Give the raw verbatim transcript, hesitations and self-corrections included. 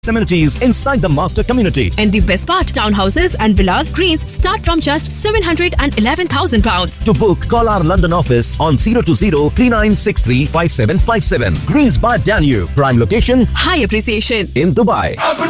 amenities inside the master community. And the best part, townhouses and villas greens start from just seven hundred eleven thousand pounds. To book, call our London office on zero two zero, three nine six three, five seven five seven. Greens by Danube. Prime location, High appreciation in Dubai.